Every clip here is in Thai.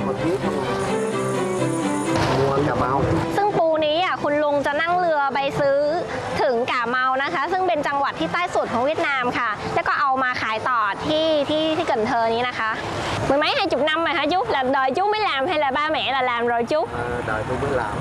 ซึ่งปูนี้คุณลุงจะนั่งเรือไปซื้อถึงกาเมานะคะซึ่งเป็นจังหวัดที่ใต้สุดของเวียดนามค่ะแล้วก็เอามาขายต่อที่Cần Thơนี้นะคะmười mấy 20 năm rồi hả chú? Là đời chú mới làm hay là ba mẹ là làm rồi chú? Đời tôi mới làm.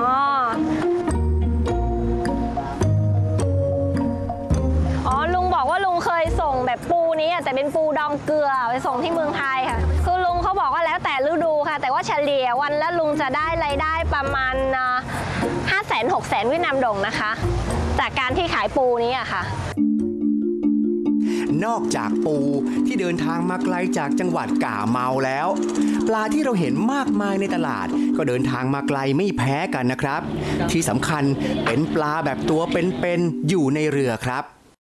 ลุงบอกว่าลุงเคยส่งแบบปูนี้แต่เป็นปูดองเกลือไปส่งที่เมืองไทยค่ะคือลุงเขาบอกว่าแล้วแต่ฤดูค่ะแต่ว่าเฉลี่ยวันละลุงจะได้รายได้ประมาณ500,000-600,000 เวียดนามดงนะคะจากการที่ขายปูนี้ค่ะนอกจากปูที่เดินทางมาไกลจากจังหวัดกาเมาแล้วปลาที่เราเห็นมากมายในตลาดก็เดินทางมาไกลไม่แพ้กันนะครับที่สำคัญเป็นปลาแบบตัวเป็นๆอยู่ในเรือครับ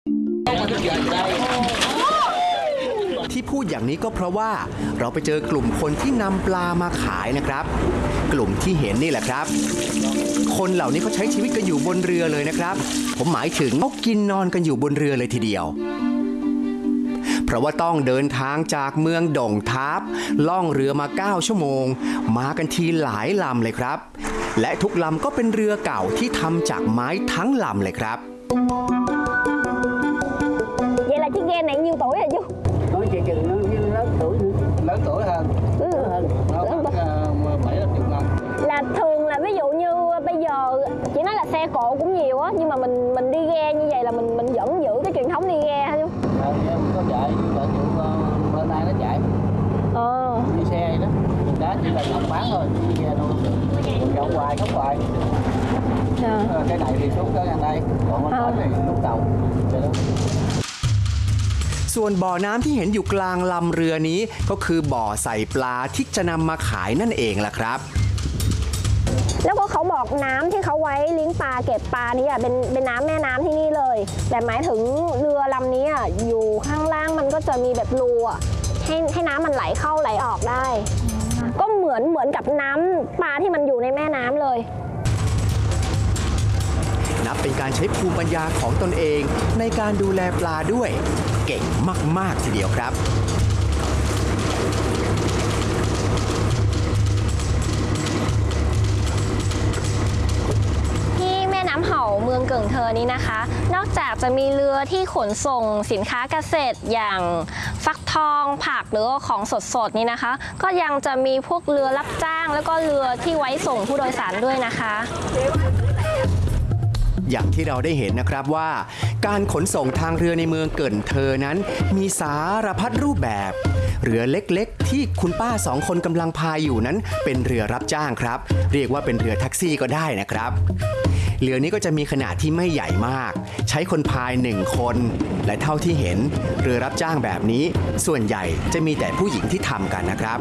ที่พูดอย่างนี้ก็เพราะว่าเราไปเจอกลุ่มคนที่นำปลามาขายนะครับกลุ่มที่เห็นนี่แหละครับคนเหล่านี้เขาใช้ชีวิตกันอยู่บนเรือเลยนะครับผมหมายถึงเขากินนอนกันอยู่บนเรือเลยทีเดียวเพราะว่าต้องเดินทางจากเมืองด่งทาบล่องเรือมา9 ชั่วโมงมากันทีหลายลำเลยครับและทุกลำก็เป็นเรือเก่าที่ทำจากไม้ทั้งลำเลยครับ Vậy là chiếc ghe này nhiêu tuổi rồi chú? Nói chị chừng nó lớn tuổi nữa. Lớn tuổi hơn. Hơn. Nó mất 7-10 năm. Là thường là ví dụ như bây giờ chỉ nói là xe cộ cũng nhiều á nhưng mà mình đi ghe như vậy là mình vẫn giữ cái truyền thống đi ghe hả chú? Có chạy, bên này nó chạy. Đi xe đó. Đó chỉ là ngọc bán thôi, đi ghe đâu. Dạo hoài không hoài. Cái này thì xuống tới gần đây, còn bên đó thì lúc tàu. ส่วนบ่อน้ำที่เห็นอยู่กลางลำเรือนี้ก็คือบ่อใส่ปลาที่จะนำมาขายนั่นเองล่ะครับแล้วก็เขาบอกน้ำที่เขาไว้เลี้ยงปลาเก็บปลานี่เป็นน้ำแม่น้ำที่นี่เลยแต่หมายถึงเรือลำนี้อยู่ข้างล่างมันก็จะมีแบบรูให้น้ำมันไหลเข้าไหลออกได้ก็เหมือนกับน้ำปลาที่มันอยู่ในแม่น้ำเลยนับเป็นการใช้ภูมิปัญญาของตนเองในการดูแลปลาด้วยเก่งมากๆทีเดียวครับที่แม่น้ำเห่าเมืองเกิ่งเทอนี้นะคะนอกจากจะมีเรือที่ขนส่งสินค้าเกษตรอย่างฟักทองผักหรือของสดๆนี้นะคะก็ยังจะมีพวกเรือรับจ้างแล้วก็เรือที่ไว้ส่งผู้โดยสารด้วยนะคะอย่างที่เราได้เห็นนะครับว่าการขนส่งทางเรือในเมืองเกิ่นเทอนั้นมีสารพัดรูปแบบเรือเล็กๆที่คุณป้า2 คนกำลังพายอยู่นั้นเป็นเรือรับจ้างครับเรียกว่าเป็นเรือแท็กซี่ก็ได้นะครับเรือนี้ก็จะมีขนาดที่ไม่ใหญ่มากใช้คนพาย1 คนและเท่าที่เห็นเรือรับจ้างแบบนี้ส่วนใหญ่จะมีแต่ผู้หญิงที่ทำกันนะครับ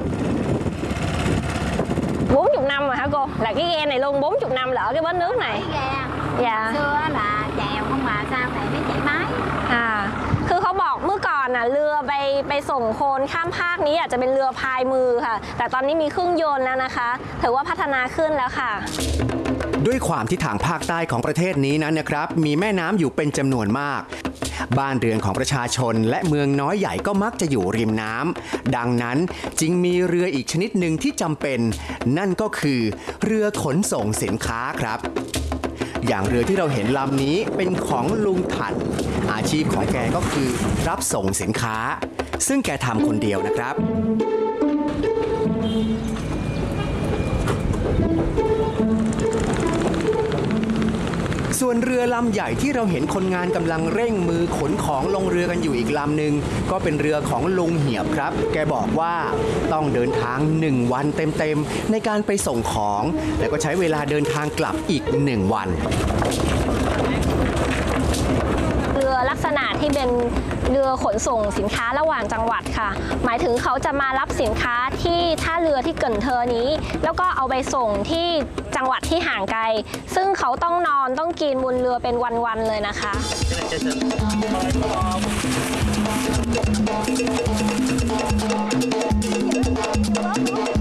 40 năm rồi hả cô? Là cái ghe này luôn 40 năm là ở cái bến nước này. Dạ. Xưa là chèo không mà sao thầy mới chạy máy. คือเขาบอกเมื่อก่อนเรือไปส่งคนข้ามภาคนี้อาจจะเป็นเรือพายมือค่ะแต่ตอนนี้มีเครื่องยนต์แล้วนะคะถือว่าพัฒนาขึ้นแล้วค่ะด้วยความที่ทางภาคใต้ของประเทศนี้นั้นนะครับมีแม่น้ำอยู่เป็นจำนวนมากบ้านเรือนของประชาชนและเมืองน้อยใหญ่ก็มักจะอยู่ริมน้ำดังนั้นจึงมีเรืออีกชนิดหนึ่งที่จำเป็นนั่นก็คือเรือขนส่งสินค้าครับอย่างเรือที่เราเห็นลำนี้เป็นของลุงถัดอาชีพของแกก็คือรับส่งสินค้าซึ่งแกทำคนเดียวนะครับส่วนเรือลำใหญ่ที่เราเห็นคนงานกำลังเร่งมือขนของลงเรือกันอยู่อีกลำหนึ่งก็เป็นเรือของลุงเหียบครับแกบอกว่าต้องเดินทาง1 วันเต็มๆในการไปส่งของแล้วก็ใช้เวลาเดินทางกลับอีก1 วันเรือลักษณะที่เป็นเรือขนส่งสินค้าระหว่างจังหวัดค่ะหมายถึงเขาจะมารับสินค้าที่ท่าเรือที่เกิ่นเทอนี้แล้วก็เอาไปส่งที่จังหวัดที่ห่างไกลซึ่งเขาต้องนอนต้องกินบนเรือเป็นวันๆเลยนะคะ